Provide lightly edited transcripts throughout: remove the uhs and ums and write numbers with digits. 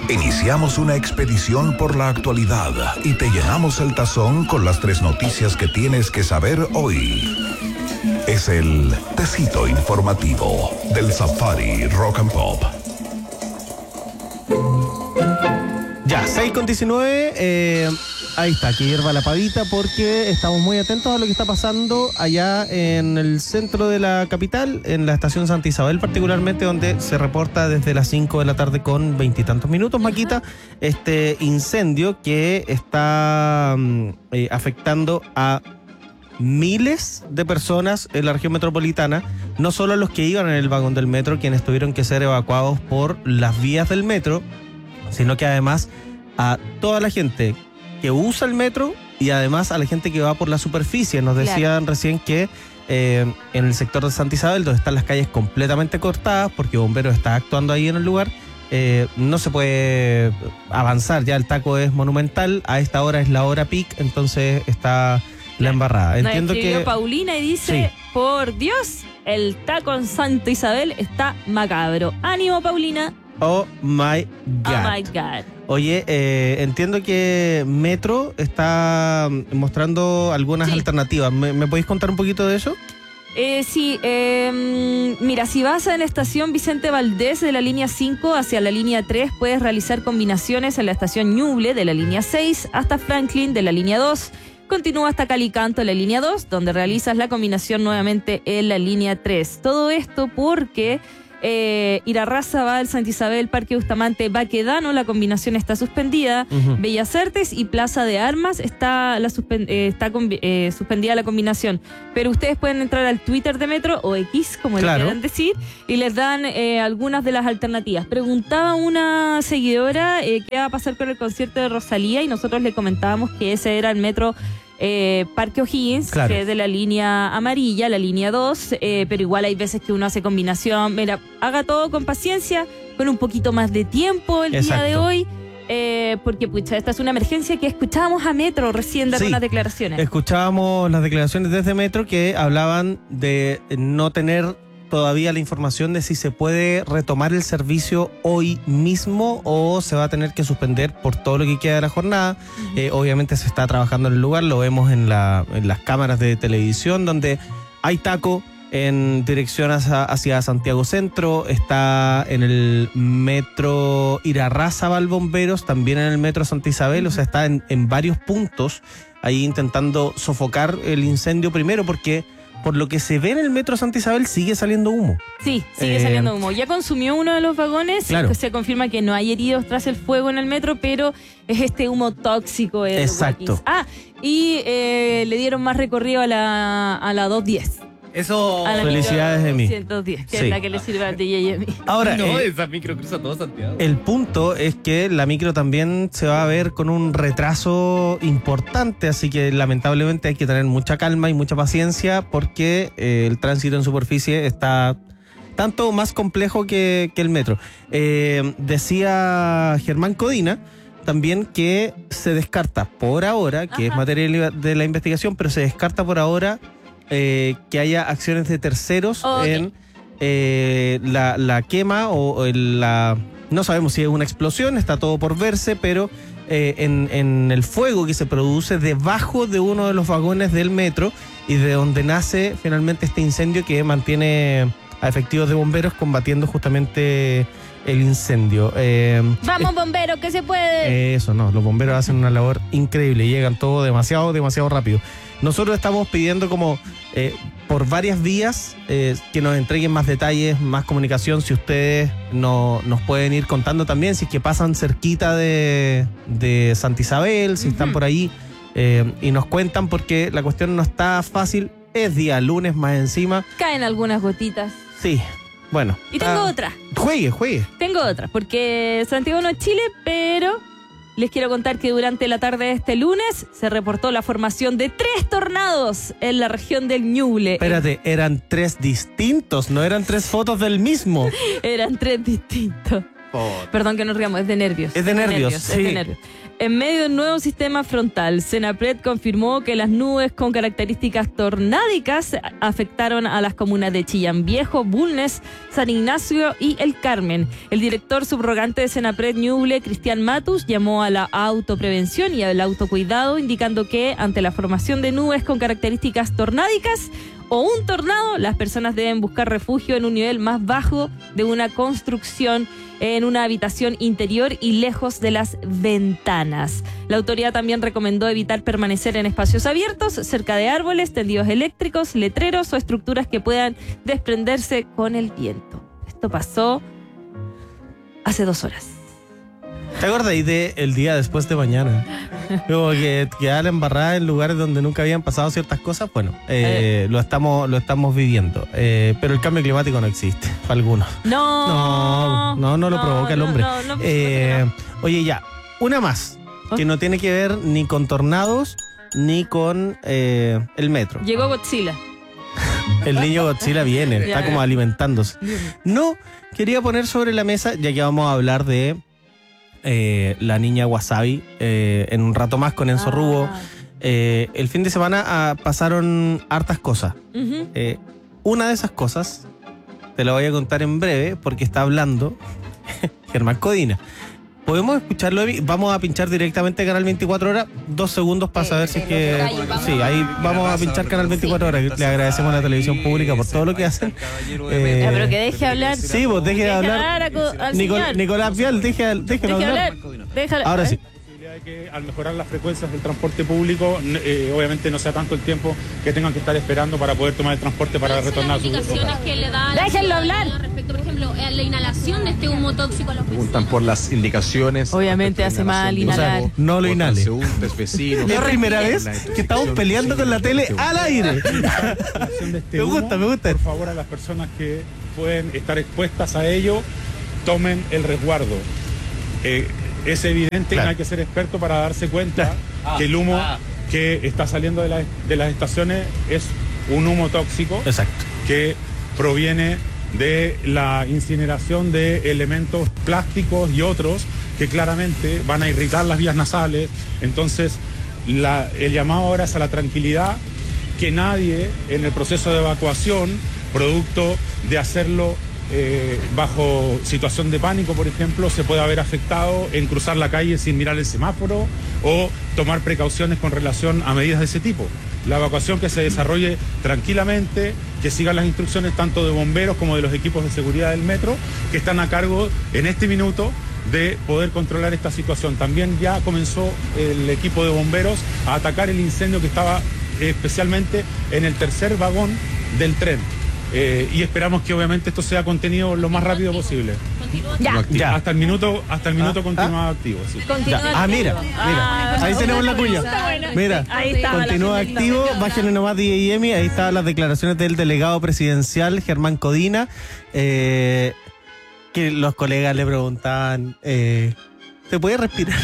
Iniciamos una expedición por la actualidad y te llenamos el tazón con las 3 noticias que tienes que saber hoy. Es el tecito informativo del Safari Rock and Pop. Ya, 6:19, ahí está, que hierva la pavita porque estamos muy atentos a lo que está pasando allá en el centro de la capital, en la estación Santa Isabel particularmente, donde se reporta desde las 5 de la tarde con 20 y tantos minutos, Maquita, este incendio que está afectando a miles de personas en la región metropolitana, no solo los que iban en el vagón del metro, quienes tuvieron que ser evacuados por las vías del metro, sino que además a toda la gente que usa el metro y además a la gente que va por la superficie. Nos decían recién que en el sector de Santa Isabel, donde están las calles completamente cortadas, porque Bomberos está actuando ahí en el lugar, no se puede avanzar, ya el taco es monumental, a esta hora es la hora peak, entonces está la embarrada. Entiendo que Paulina y dice, por Dios, el taco en Santa Isabel está macabro. Ánimo, Paulina. Oh my God. Oh my God. Oye, entiendo que Metro está mostrando algunas alternativas. ¿Me podéis contar un poquito de eso? Sí, mira, si vas a la estación Vicente Valdés de la línea 5 hacia la línea 3, puedes realizar combinaciones en la estación Ñuble de la línea 6 hasta Franklin de la línea 2. Continúa hasta Calicanto en la línea 2, donde realizas la combinación nuevamente en la línea 3. Todo esto porque Irarrázaval, va al Santa Isabel, Parque Bustamante, Baquedano, la combinación está suspendida. Bellas Artes y Plaza de Armas está suspendida la combinación. Pero ustedes pueden entrar al Twitter de Metro o X, como le quieran decir, y les dan algunas de las alternativas. Preguntaba una seguidora qué va a pasar con el concierto de Rosalía y nosotros le comentábamos que ese era el Metro Parque O'Higgins, que es de la línea amarilla, la línea 2, pero igual hay veces que uno hace combinación. Mira, haga todo con paciencia, con un poquito más de tiempo el día de hoy, porque pucha, esta es una emergencia que escuchábamos a Metro recién dar unas declaraciones. Escuchábamos las declaraciones desde Metro que hablaban de no tener todavía la información de si se puede retomar el servicio hoy mismo o se va a tener que suspender por todo lo que queda de la jornada. Obviamente se está trabajando en el lugar, lo vemos en las cámaras de televisión donde hay taco en dirección hacia Santiago Centro, está en el metro Irarrázaval Bomberos, también en el metro Santa Isabel, o sea, está en varios puntos ahí intentando sofocar el incendio primero porque por lo que se ve en el metro Santa Isabel sigue saliendo humo. Sí, sigue saliendo humo. Ya consumió uno de los vagones, se confirma que no hay heridos tras el fuego en el metro, pero es este humo tóxico. Exacto. Y le dieron más recorrido a la 210. Eso. Felicidades de mí. 210, que es la que le sirve a DJ y a mí. Ahora, esa micro cruza todo Santiago. El punto es que la micro también se va a ver con un retraso importante, así que lamentablemente hay que tener mucha calma y mucha paciencia porque el tránsito en superficie está tanto más complejo que el metro. Decía Germán Codina también que se descarta por ahora, que es materia de la investigación, pero se descarta por ahora que haya acciones de terceros en la quema o no sabemos si es una explosión, está todo por verse, pero en el fuego que se produce debajo de uno de los vagones del metro y de donde nace finalmente este incendio que mantiene a efectivos de bomberos combatiendo justamente el incendio. ¡Vamos, bomberos, que se puede! Eso, no, los bomberos hacen una labor increíble, llegan todo demasiado rápido. Nosotros estamos pidiendo como por varias vías que nos entreguen más detalles, más comunicación, si ustedes nos pueden ir contando también, si es que pasan cerquita de Santa Isabel, si están por ahí, y nos cuentan porque la cuestión no está fácil, es día lunes más encima. Caen algunas gotitas. Sí, bueno. Y tengo otra. Juegue. Tengo otra, porque Santiago no es Chile, pero les quiero contar que durante la tarde de este lunes se reportó la formación de 3 tornados en la región del Ñuble. Espérate, eran 3 distintos, no eran 3 fotos del mismo. Eran 3 distintos. Perdón que nos riamos, es de nervios. Es de nervios, sí. Es de nervios. En medio del nuevo sistema frontal, Senapred confirmó que las nubes con características tornádicas afectaron a las comunas de Chillán Viejo, Bulnes, San Ignacio y El Carmen. El director subrogante de Senapred Ñuble, Cristian Matus, llamó a la autoprevención y al autocuidado, indicando que ante la formación de nubes con características tornádicas o un tornado, las personas deben buscar refugio en un nivel más bajo de una construcción, en una habitación interior y lejos de las ventanas. La autoridad también recomendó evitar permanecer en espacios abiertos, cerca de árboles, tendidos eléctricos, letreros o estructuras que puedan desprenderse con el viento. Esto pasó hace 2 horas. ¿Te acuerdas ahí de el día después de mañana? Como que quedar embarrada en lugares donde nunca habían pasado ciertas cosas. Bueno, lo estamos viviendo. Pero el cambio climático no existe, para algunos. No lo provoca el hombre. Oye, ya, una más, que no tiene que ver ni con tornados, ni con el metro. Llegó Godzilla. El niño Godzilla viene, está como alimentándose. No, quería poner sobre la mesa, ya que vamos a hablar de la niña Wasabi en un rato más con Enzo Rubo. El fin de semana pasaron hartas cosas. Una de esas cosas te la voy a contar en breve porque está hablando Germán Codina. ¿Podemos escucharlo? Vamos a pinchar directamente Canal 24 Horas. 2 segundos para saber si es que... Sí, ahí vamos a pinchar Canal 24 Horas. Le agradecemos a la televisión pública por todo lo que hacen. Pero que deje hablar. Sí, pues deje de hablar. Nicolás Vial, déjelo hablar. Ahora sí. Que al mejorar las frecuencias del transporte público, obviamente no sea tanto el tiempo que tengan que estar esperando para poder tomar el transporte para retornar a su hogar. ¡Déjenlo hablar! Respecto, por ejemplo, a la inhalación de este humo tóxico a los vecinos. Preguntan por las indicaciones. Obviamente hace mal inhalar. No lo inhale. Vecinos. Es la primera vez que estamos peleando con la tele al aire. Me gusta. Por favor, a las personas que pueden estar expuestas a ello, tomen el resguardo. Es evidente, claro, que hay que ser experto para darse cuenta que el humo que está saliendo de las estaciones es un humo tóxico. Exacto. Que proviene de la incineración de elementos plásticos y otros que claramente van a irritar las vías nasales. Entonces, el llamado ahora es a la tranquilidad, que nadie en el proceso de evacuación, producto de hacerlo bajo situación de pánico, por ejemplo, se puede haber afectado en cruzar la calle sin mirar el semáforo o tomar precauciones con relación a medidas de ese tipo. La evacuación que se desarrolle tranquilamente, que sigan las instrucciones tanto de bomberos como de los equipos de seguridad del metro, que están a cargo en este minuto de poder controlar esta situación. También ya comenzó el equipo de bomberos a atacar el incendio que estaba especialmente en el tercer vagón del tren. Y esperamos que obviamente esto sea contenido lo más rápido posible. Ya. Hasta el minuto continúa activo. Sí. Mira, ahí tenemos la cuña. Mira, ahí está, continúa activo. Bájenle nomás DJM. Ahí están las declaraciones del delegado presidencial Germán Codina, que los colegas le preguntaban, ¿se puede respirar?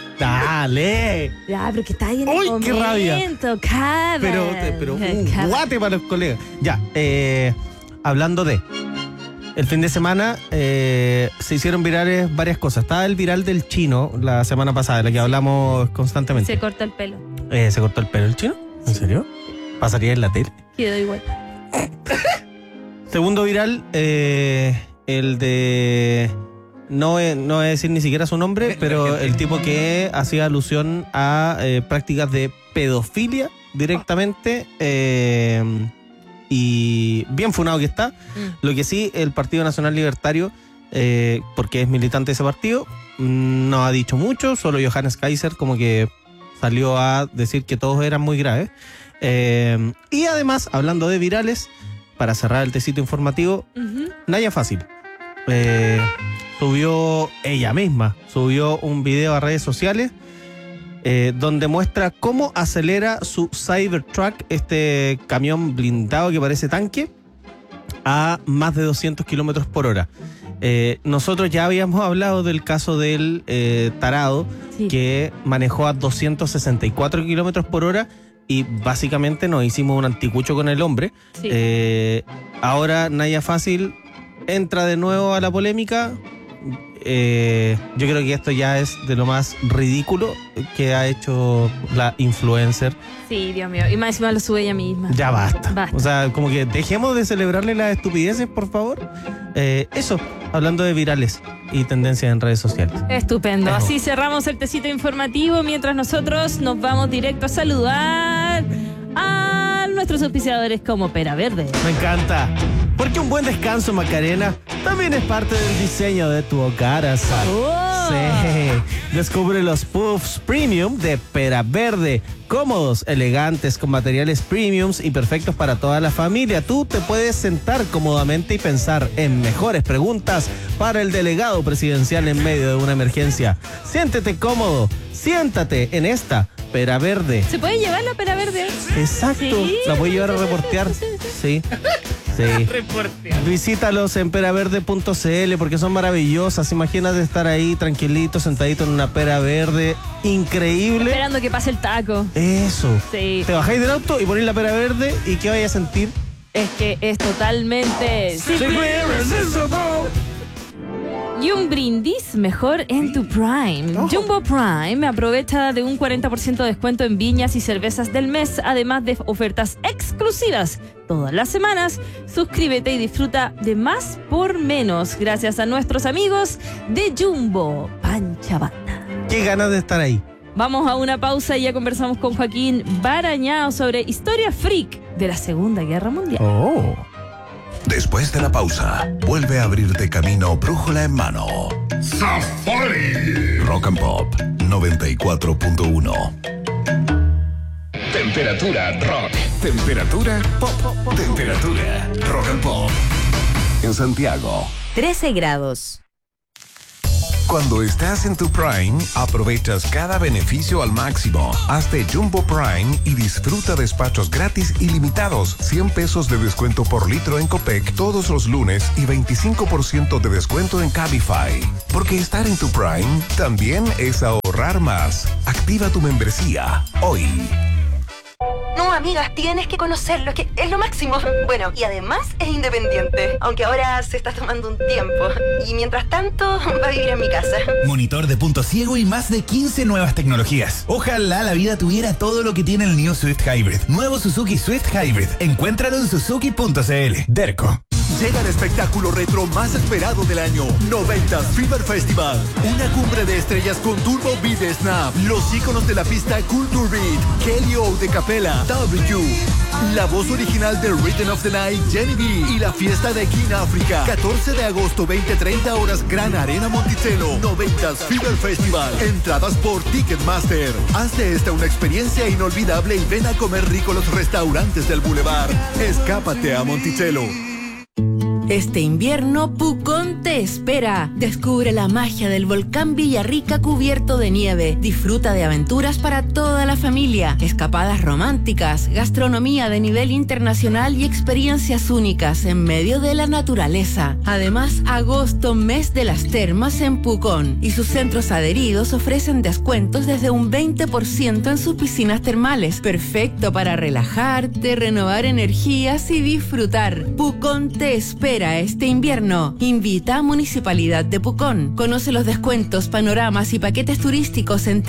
Dale. Ya, pero que está ahí en el ¡Uy, momento. qué rabia! Cabrón. Pero un guate para los colegas. Ya, hablando de... El fin de semana se hicieron virales varias cosas. Estaba el viral del chino la semana pasada, de la que hablamos constantemente. Se corta el pelo. ¿Se cortó el pelo el chino? ¿En serio? ¿Pasaría en la tele? Quedó igual. Segundo viral, el de... No voy a decir ni siquiera su nombre, pero el tipo que hacía alusión a prácticas de pedofilia directamente, y bien funado que está. Lo que sí, el Partido Nacional Libertario, porque es militante de ese partido, no ha dicho mucho, solo Johannes Kaiser como que salió a decir que todos eran muy graves. Y además, hablando de virales, para cerrar el tecito informativo, Naya Fácil subió un video a redes sociales donde muestra cómo acelera su Cybertruck, este camión blindado que parece tanque, a más de 200 kilómetros por hora. Nosotros ya habíamos hablado del caso del tarado, sí, que manejó a 264 kilómetros por hora y básicamente nos hicimos un anticucho con el hombre. Sí. Ahora Naya Fácil entra de nuevo a la polémica yo creo que esto ya es de lo más ridículo que ha hecho la influencer. Sí, Dios mío. Y más encima lo sube ella misma. Ya basta. Basta. O sea, como que dejemos de celebrarle las estupideces, por favor. Eso, hablando de virales y tendencias en redes sociales. Estupendo. Así cerramos el tecito informativo mientras nosotros nos vamos directo a saludar a nuestros auspiciadores como Pera Verde. Me encanta. Porque un buen descanso, Macarena, también es parte del diseño de tu hogar, Azar. ¡Oh! Sí. Descubre los puffs premium de Pera Verde. Cómodos, elegantes, con materiales premiums y perfectos para toda la familia. Tú te puedes sentar cómodamente y pensar en mejores preguntas para el delegado presidencial en medio de una emergencia. Siéntete cómodo. Siéntate en esta Pera Verde. ¿Se puede llevar la Pera Verde? Exacto. Sí. La voy a llevar a reportear. Sí. Sí. Visítalos en peraverde.cl porque son maravillosas. Imagínate estar ahí tranquilito, sentadito en una pera verde. Increíble. Esperando que pase el taco. Eso. Sí. Te bajáis del auto y ponéis la pera verde y ¿qué vais a sentir? Es que es totalmente... Y un brindis mejor en tu Prime. Jumbo Prime aprovecha de un 40% de descuento en viñas y cervezas del mes, además de ofertas exclusivas todas las semanas. Suscríbete y disfruta de más por menos gracias a nuestros amigos de Jumbo Panchabata. Qué ganas de estar ahí. Vamos a una pausa y ya conversamos con Joaquín Barañao sobre historia freak de la Segunda Guerra Mundial. Oh. Después de la pausa, vuelve a abrirte camino brújula en mano. ¡Safari! Rock and Pop 94.1. Temperatura rock. Temperatura pop. Temperatura rock and pop. En Santiago, 13 grados. cuando estás en tu Prime, aprovechas cada beneficio al máximo. Hazte Jumbo Prime y disfruta despachos gratis ilimitados, 100 pesos de descuento por litro en Copec todos los lunes y 25% de descuento en Cabify. Porque estar en tu Prime también es ahorrar más. Activa tu membresía hoy. No, amigas, tienes que conocerlo, es que es lo máximo. Bueno, y además es independiente, aunque ahora se está tomando un tiempo. Y mientras tanto, va a vivir en mi casa. Monitor de punto ciego y más de 15 nuevas tecnologías. Ojalá la vida tuviera todo lo que tiene el New Swift Hybrid. Nuevo Suzuki Swift Hybrid. Encuéntralo en suzuki.cl. Derco. Llega el espectáculo retro más esperado del año, 90s Fever Festival. Una cumbre de estrellas con Turbo Beat Snap, los íconos de la pista Culture Beat, Kelly O de Capella, W, la voz original de Rhythm of the Night, Jenny B, y la fiesta de King Africa. 14 de agosto, 20-30 horas, Gran Arena Monticello, 90s Fever Festival. Entradas por Ticketmaster. Haz de esta una experiencia inolvidable y ven a comer rico los restaurantes del Boulevard. Escápate a Monticello. Este invierno, Pucón te espera. Descubre la magia del volcán Villarrica cubierto de nieve. Disfruta de aventuras para toda la familia, escapadas románticas, gastronomía de nivel internacional y experiencias únicas en medio de la naturaleza. Además, agosto, mes de las termas en Pucón, y sus centros adheridos ofrecen descuentos desde un 20% en sus piscinas termales. Perfecto para relajarte, renovar energías y disfrutar. Pucón te espera este invierno. Invita a Municipalidad de Pucón. Conoce los descuentos, panoramas y paquetes turísticos en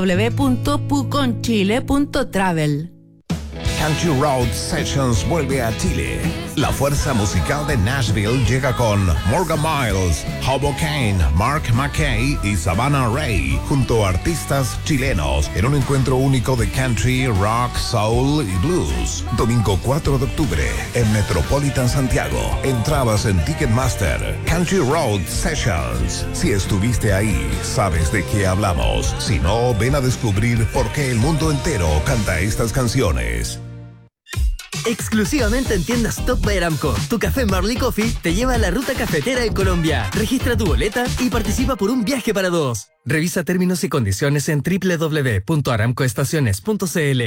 www.puconchile.travel. Country Road Sessions vuelve a Chile. La fuerza musical de Nashville llega con Morgan Miles, Hobo Kane, Mark McKay y Savannah Ray, junto a artistas chilenos, en un encuentro único de country, rock, soul y blues. Domingo 4 de octubre en Metropolitan Santiago. Entradas en Ticketmaster. Country Road Sessions. Si estuviste ahí, sabes de qué hablamos. Si no, ven a descubrir por qué el mundo entero canta estas canciones. Exclusivamente en tiendas Top by Aramco, tu café Marley Coffee te lleva a la ruta cafetera en Colombia. Registra tu boleta y participa por un viaje para dos. Revisa términos y condiciones en www.aramcoestaciones.cl.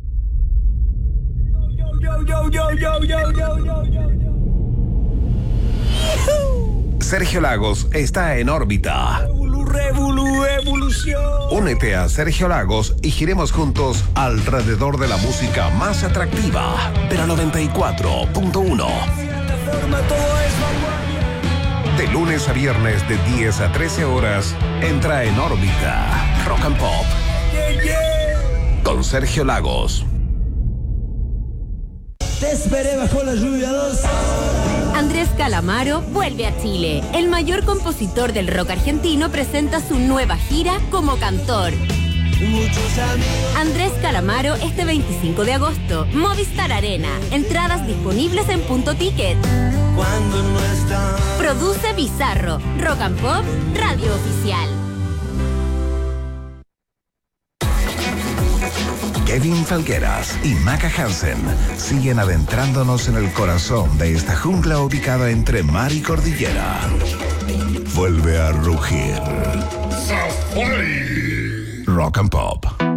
Sergio Lagos está en órbita. Evolución. Únete a Sergio Lagos y giremos juntos alrededor de la música más atractiva de la 94.1. De lunes a viernes de 10 a 13 horas, entra en órbita Rock and Pop. Con Sergio Lagos. Te esperé bajo la lluvia 2. Andrés Calamaro vuelve a Chile. El mayor compositor del rock argentino presenta su nueva gira como cantor. Andrés Calamaro este 25 de agosto, Movistar Arena. Entradas disponibles en Punto Ticket. Produce Bizarro. Rock and Pop, radio oficial. Kevin Felgueras y Maca Hansen siguen adentrándonos en el corazón de esta jungla ubicada entre mar y cordillera. Vuelve a rugir Rock and Pop.